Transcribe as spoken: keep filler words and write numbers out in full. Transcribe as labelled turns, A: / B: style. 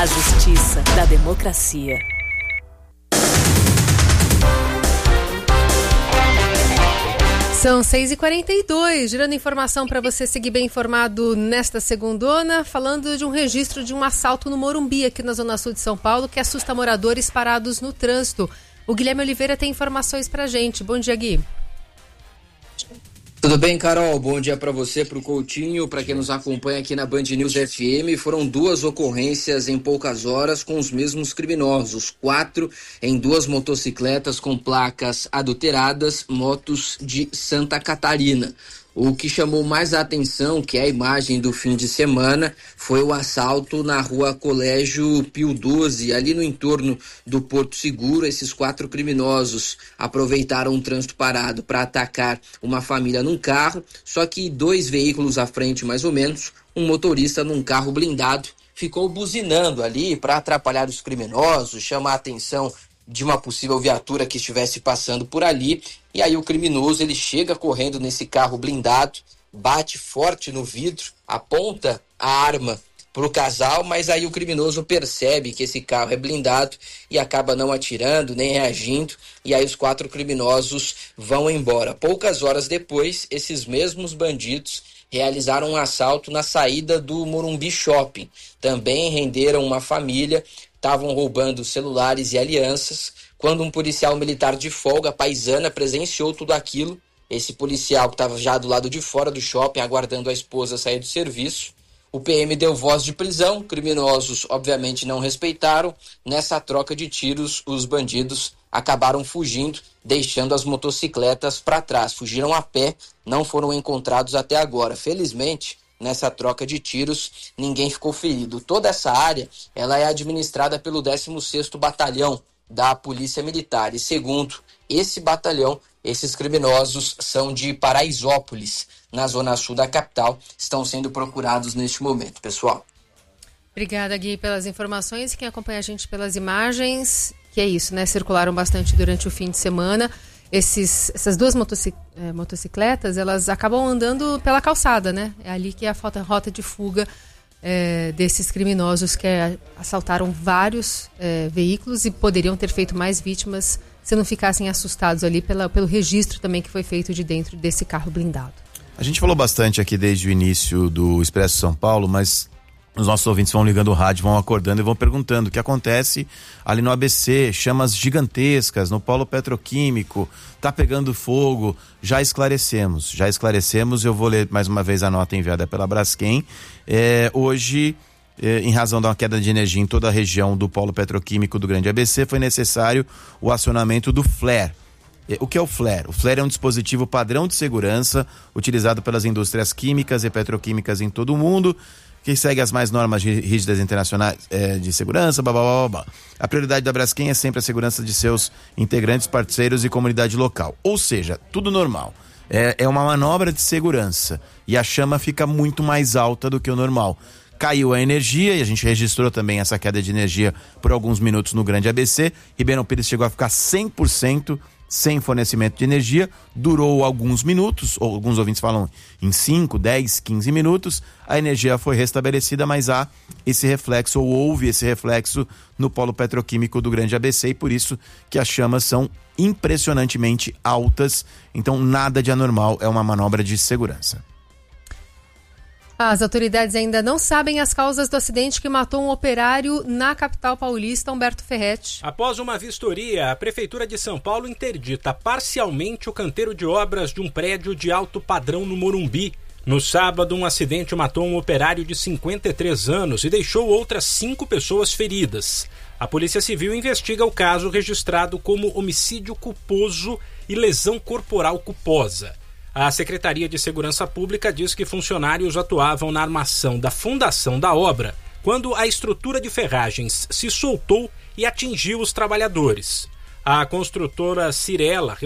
A: A justiça da democracia.
B: São seis e quarenta e dois, girando informação para você seguir bem informado nesta segundona, falando de um registro de um assalto no Morumbi, aqui na Zona Sul de São Paulo, que assusta moradores parados no trânsito. O Guilherme Oliveira tem informações pra gente. Bom dia, Gui.
C: Tudo bem, Carol? Bom dia para você, para o Coutinho, para quem nos acompanha aqui na Band News F M. Foram duas ocorrências em poucas horas com os mesmos criminosos. Quatro em duas motocicletas com placas adulteradas, motos de Santa Catarina. O que chamou mais a atenção, que é a imagem do fim de semana, foi o assalto na rua Colégio Pio doze, ali no entorno do Porto Seguro. Esses quatro criminosos aproveitaram um trânsito parado para atacar uma família num carro, só que dois veículos à frente, mais ou menos, um motorista num carro blindado, ficou buzinando ali para atrapalhar os criminosos, chamar a atenção de uma possível viatura que estivesse passando por ali, e aí o criminoso ele chega correndo nesse carro blindado, bate forte no vidro, aponta a arma para o casal, mas aí o criminoso percebe que esse carro é blindado e acaba não atirando, nem reagindo, e aí os quatro criminosos vão embora. Poucas horas depois, esses mesmos bandidos realizaram um assalto na saída do Morumbi Shopping. Também renderam uma família, estavam roubando celulares e alianças, quando um policial militar de folga, paisana, presenciou tudo aquilo. Esse policial que estava já do lado de fora do shopping, aguardando a esposa sair do serviço. O P M deu voz de prisão, criminosos obviamente não respeitaram. Nessa troca de tiros, os bandidos acabaram fugindo, deixando as motocicletas para trás. Fugiram a pé, não foram encontrados até agora. Felizmente, nessa troca de tiros, ninguém ficou ferido. Toda essa área ela é administrada pelo décimo sexto Batalhão da Polícia Militar. E segundo esse batalhão, esses criminosos são de Paraisópolis, na zona sul da capital. Estão sendo procurados neste momento, pessoal.
B: Obrigada, Gui, pelas informações. Quem acompanha a gente pelas imagens, que é isso, né? Circularam bastante durante o fim de semana. Esses, essas duas motoci- é, motocicletas, elas acabam andando pela calçada, né? É ali que é a falta, rota de fuga é, desses criminosos que é, assaltaram vários é, veículos e poderiam ter feito mais vítimas se não ficassem assustados ali pela, pelo registro também que foi feito de dentro desse carro blindado.
D: A gente falou bastante aqui desde o início do Expresso São Paulo, mas os nossos ouvintes vão ligando o rádio, vão acordando e vão perguntando o que acontece ali no A B C, chamas gigantescas, no polo petroquímico, tá pegando fogo. Já esclarecemos, já esclarecemos, eu vou ler mais uma vez a nota enviada pela Braskem. É, hoje, é, em razão da queda de energia em toda a região do polo petroquímico do Grande A B C, foi necessário o acionamento do flare. O que é o flare? O flare é um dispositivo padrão de segurança utilizado pelas indústrias químicas e petroquímicas em todo o mundo, que segue as mais normas rígidas internacionais é, de segurança, blá, blá, blá, blá. A prioridade da Braskem é sempre a segurança de seus integrantes, parceiros e comunidade local. Ou seja, tudo normal. É, é uma manobra de segurança e a chama fica muito mais alta do que o normal. Caiu a energia e a gente registrou também essa queda de energia por alguns minutos no Grande A B C. Ribeirão Pires chegou a ficar cem por cento sem fornecimento de energia, durou alguns minutos, ou alguns ouvintes falam em cinco, dez, quinze minutos, a energia foi restabelecida, mas há esse reflexo, ou houve esse reflexo no polo petroquímico do Grande A B C, e por isso que as chamas são impressionantemente altas, então nada de anormal, é uma manobra de segurança.
B: As autoridades ainda não sabem as causas do acidente que matou um operário na capital paulista, Humberto Ferretti.
E: Após uma vistoria, a Prefeitura de São Paulo interdita parcialmente o canteiro de obras de um prédio de alto padrão no Morumbi. No sábado, um acidente matou um operário de cinquenta e três anos e deixou outras cinco pessoas feridas. A Polícia Civil investiga o caso registrado como homicídio culposo e lesão corporal culposa. A Secretaria de Segurança Pública diz que funcionários atuavam na armação da fundação da obra quando a estrutura de ferragens se soltou e atingiu os trabalhadores. A construtora Cirela